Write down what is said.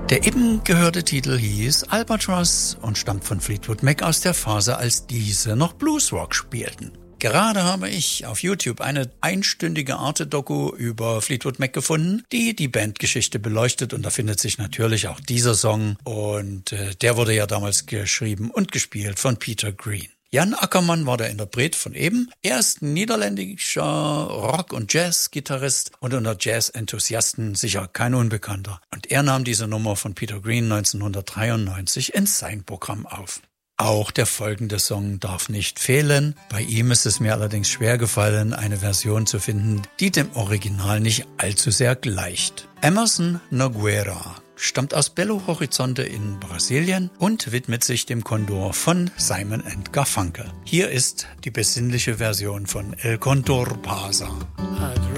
Der eben gehörte Titel hieß Albatross und stammt von Fleetwood Mac aus der Phase, als diese noch Bluesrock spielten. Gerade habe ich auf YouTube eine einstündige Arte-Doku über Fleetwood Mac gefunden, die die Bandgeschichte beleuchtet, und da findet sich natürlich auch dieser Song, und der wurde ja damals geschrieben und gespielt von Peter Green. Jan Ackermann war der Interpret von eben. Er ist ein niederländischer Rock- und Jazz-Gitarrist und unter Jazz-Enthusiasten sicher kein Unbekannter. Und er nahm diese Nummer von Peter Green 1993 in sein Programm auf. Auch der folgende Song darf nicht fehlen. Bei ihm ist es mir allerdings schwer gefallen, eine Version zu finden, die dem Original nicht allzu sehr gleicht. Emerson Nogueira stammt aus Belo Horizonte in Brasilien und widmet sich dem Condor von Simon & Garfunkel. Hier ist die besinnliche Version von El Condor Pasa.